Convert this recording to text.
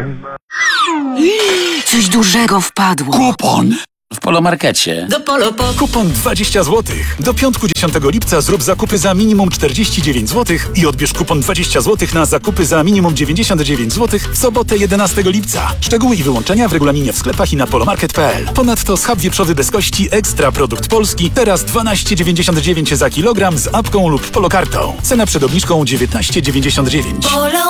Coś dużego wpadło. Kupon! W Polomarkecie. Do Polopo. Kupon 20 zł. Do piątku 10 lipca zrób zakupy za minimum 49 zł i odbierz kupon 20 zł na zakupy za minimum 99 zł w sobotę 11 lipca. Szczegóły i wyłączenia w regulaminie w sklepach i na polomarket.pl. Ponadto schab wieprzowy bez kości Ekstra Produkt Polski teraz 12,99 za kilogram z apką lub polokartą. Cena przed obniżką 19,99.